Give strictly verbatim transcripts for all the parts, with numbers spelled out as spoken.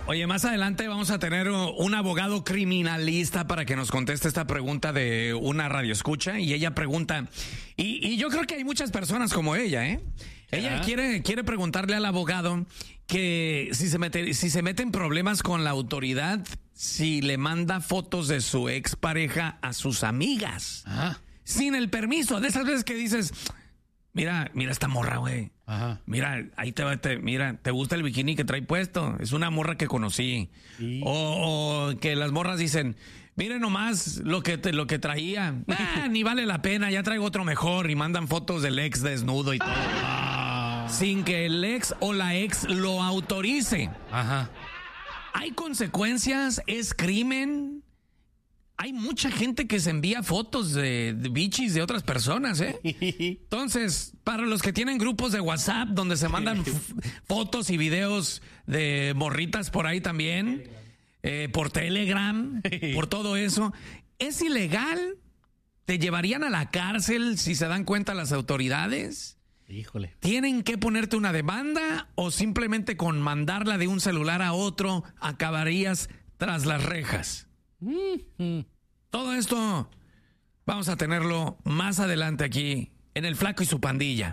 Oye, más adelante vamos a tener un abogado criminalista para que nos conteste esta pregunta de una radioescucha. Y ella pregunta, y, y yo creo que hay muchas personas como ella, ¿eh? Ella quiere, quiere preguntarle al abogado que si se mete, si se mete en problemas con la autoridad, si le manda fotos de su expareja a sus amigas. Ajá. Sin el permiso. De esas veces que dices, mira, mira esta morra, güey. Ajá. Mira, ahí te va, te, mira, ¿te gusta el bikini que trae puesto? Es una morra que conocí. Sí. O, o que las morras dicen, mire nomás lo que, te, lo que traía. Ah, ni vale la pena, ya traigo otro mejor. Y mandan fotos del ex desnudo y todo. Ah. Sin que el ex o la ex lo autorice. Ajá. ¿Hay consecuencias? ¿Es crimen? Hay mucha gente que se envía fotos de, de bichis de otras personas, ¿eh? Entonces, para los que tienen grupos de WhatsApp donde se mandan f- fotos y videos de morritas por ahí también, eh, por Telegram, por todo eso, ¿es ilegal? ¿Te llevarían a la cárcel si se dan cuenta las autoridades? Híjole. ¿Tienen que ponerte una demanda o simplemente con mandarla de un celular a otro acabarías tras las rejas? Mm-hmm. Todo esto vamos a tenerlo más adelante aquí en El Flaco y su Pandilla.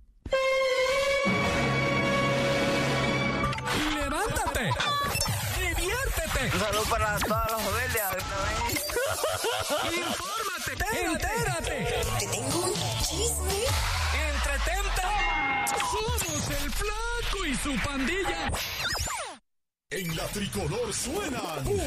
¡Levántate! ¡Diviértete! Un saludo para todas las familias. ¡Infórmate! ¡Entérate! Te tengo un chisme. ¡Entretente! ¡Somos El Flaco y su Pandilla! En la tricolor suenan